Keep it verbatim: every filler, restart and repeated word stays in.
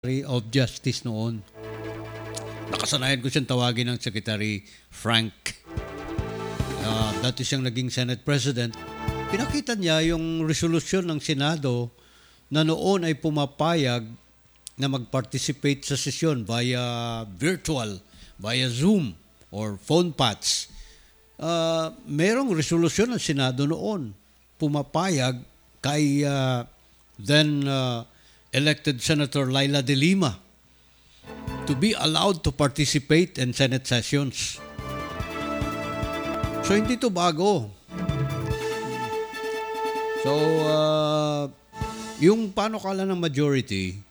of Justice noon. Nakasanayan ko siyang tawagin ng Secretary Frank. Uh, dati siyang naging Senate President. Pinakita niya yung resolusyon ng Senado na noon ay pumapayag na mag-participate sa sesyon via virtual, via Zoom or phone pats. Uh, merong resolusyon ng Senado noon pumapayag kay uh, then uh, elected Senator Laila De Lima to be allowed to participate in Senate sessions. So, hindi to bago. So, uh, yung panukala ng majority,